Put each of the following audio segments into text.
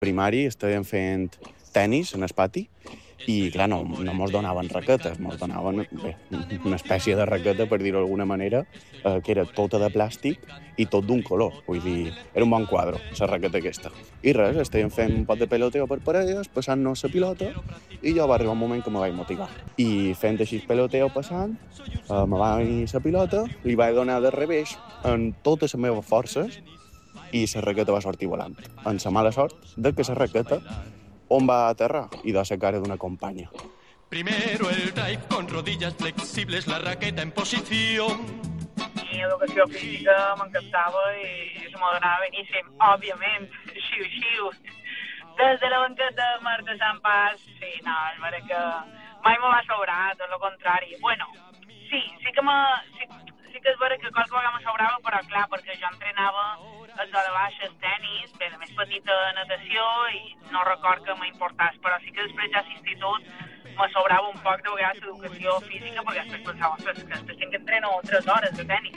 primari estàvem fent tenis en el pati i, clar, no mos donaven raquetes, mos donaven una espècie de raqueta, per dir-ho d'alguna manera, que era tota de plàstic i tot d'un color. Vull dir, era un bon quadre, la raqueta aquesta. I res, estàvem fent un pot de peloteo per parelles, passant-nos la pilota, i jo va arribar un moment que me vaig motivar. I fent així peloteo passant, me va venir la pilota, li vaig donar de revés amb totes les meves forces i la raqueta va sortir volant. Amb la mala sort de que la raqueta on va aterrar i de la cara d'una companya. Primero el drive con rodillas flexibles, la raqueta en posición. I educació física m'encantava i se m'ho donava beníssim, òbviament, xiu. Des de la banqueta de Marta Sant Pas, sí, no, és vera que mai me va sobrar, tot el contrari. Bueno, sí que és vera que qualque vegada me sobrava, però clar, perquè jo entrenava el de baixes, tenis, bé, de més petita natació, i no record que m'importàs, però sí que després ja a l'institut me sobrava un poc de vegades educació física, perquè després pensava, ostres, que després tinc que entrenar 3 hores de tenis.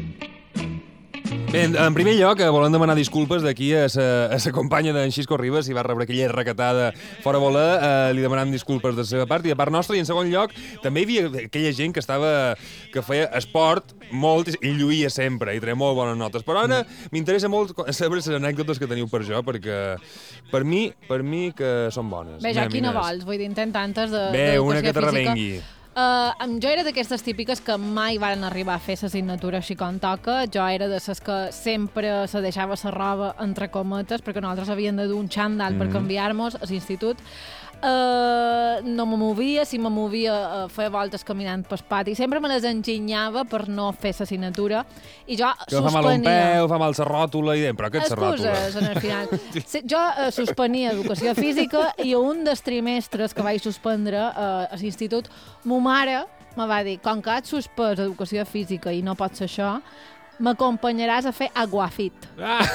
Bé, en primer lloc, volem demanar disculpes d'aquí a la companya d'en Xisco Ribas, si va rebre aquella raquetada fora bola, li demanam disculpes de la seva part, i de part nostra, i en segon lloc, també hi havia aquella gent que feia esport molt i lluïa sempre, i treia molt bones notes, però ara m'interessa molt saber les anècdotes que teniu per jo, perquè per mi que són bones. Bé, jo quina vols? Vull dir, intent tantes d'educació física. Bé, una que te revengui. Jo era d'aquestes típiques que mai varen arribar a fer l'assignatura així com toca. Jo era de les que sempre se deixava la roba entre cometes, perquè nosaltres havíem de dur un xandall per canviar-nos a l'institut. No me movia, si me movia feia voltes caminant pel pati. Sempre me les enginyava per no fer l'assignatura i jo que suspenia. Fa mal un peu, fa mal la ròtula i però què és la ròtula? Excuses, en el final. Jo suspenia educació física i un dels trimestres que vaig suspendre a l'institut, ma mare me va dir, com que has suspès educació física i no pots ser això, m'acompanyaràs a fer aquafit.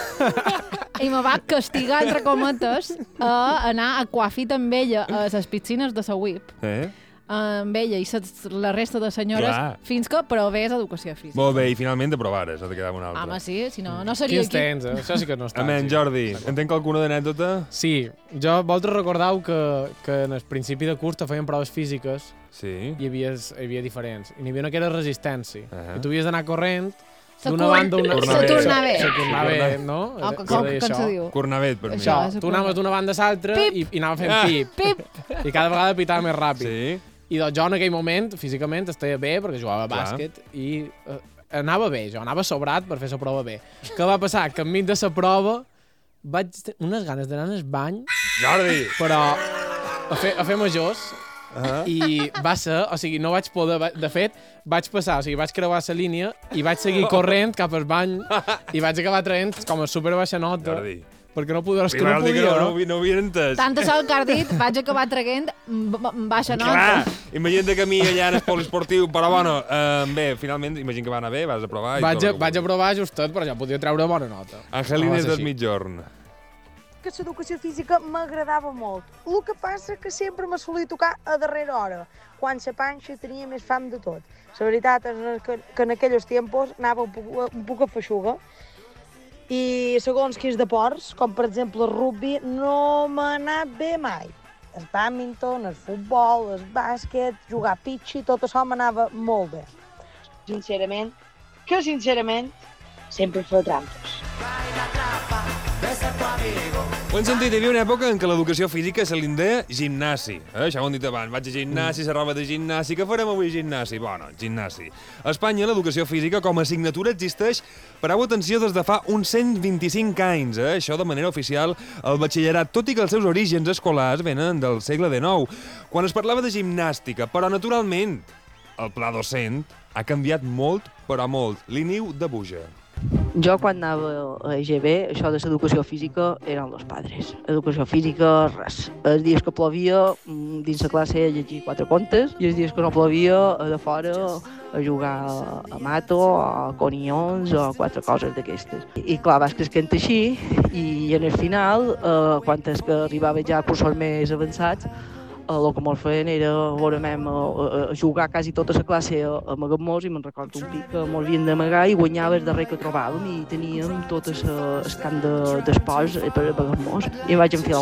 I me va castigar, entre cometes, a anar a aquafit amb ella a les piscines de la UIP. Amb ella i la resta de senyores, fins que provés educació física. Molt bé, i finalment t'aprovares, ha de quedar una altra. Home, sí, si no, no seria aquí. Quins tens, això sí que no està. Amén, Jordi, en tenc alguna d'anècdota? Sí, jo vosaltres recordeu que en el principi de curs te feien proves físiques i hi havia diferents. I n'hi havia una que era resistència. I tu havies d'anar corrent d'una banda a una... Se tornavet, no? Com se diu? Cornavet, per mi. Això, tu anaves d'una banda a l'altra i anava fent pip. I cada vegada pitava més ràpid. Sí. I doncs jo en aquell moment, físicament, estava bé, perquè jugava a bàsquet, i anava bé, jo anava sobrat per fer la prova bé. Què va passar? Que enmig de la prova vaig tenir unes ganes d'anar al bany, Jordi! Però a fer majors, i va ser, o sigui, no vaig poder, de fet, vaig passar, o sigui, vaig creuar la línia i vaig seguir corrent cap al bany i vaig acabar traient com a super baixa nota. Jordi. Perquè no podia, no havia entès. Tanta sol que has dit, vaig acabar traient baixa nota. Clar, imagina't que a mi allà en el poliesportiu, però bueno, bé, finalment, imagina que va anar bé, vas aprovar. Vaig aprovar justet, però ja podia treure bona nota. Angelines del mitjorn. Que l'educació física m'agradava molt. El que passa que sempre me solia tocar a darrera hora, quan la panxa tenia més fam de tot. La veritat és que en aquells temps anava un poc a feixuga, i segons quins deports, com per exemple el rugby, no m'ha anat bé mai. El bàdminton, el futbol, el bàsquet, jugar a pitxi, tot això m'anava molt bé. Sincerament, sempre feia trampes. Ho hem sentit, hi havia una època en què l'educació física se li deia gimnasi. Això ho hem dit abans, vaig a gimnasi, la roba de gimnasi, què farem avui a gimnasi? Bueno, gimnasi. A Espanya l'educació física com a assignatura existeix, pareu atenció, des de fa uns 125 anys, això de manera oficial, el batxillerat, tot i que els seus orígens escolars venen del segle XIX, quan es parlava de gimnàstica, però naturalment el pla docent ha canviat molt, però molt. L'Iniu de Buja. Jo, quan anava a EGB, això de l'educació física eren els padres. Educació física, res. Els dies que plovia, dins la classe a llegir 4 contes, i els dies que no plovia, de fora a jugar a mato, a conions, o 4 coses d'aquestes. I clar, vas cresquent així, i en el final, quan és que arribava ja a cursos més avançats, el que mos feien era a jugar quasi tota la classe a amagar-nos, i me'n recordo un pic que mos havien d'amagar i guanyava el darrer que trobàvem, i teníem tot el camp d'esports per amagar-nos. I em vaig enfilar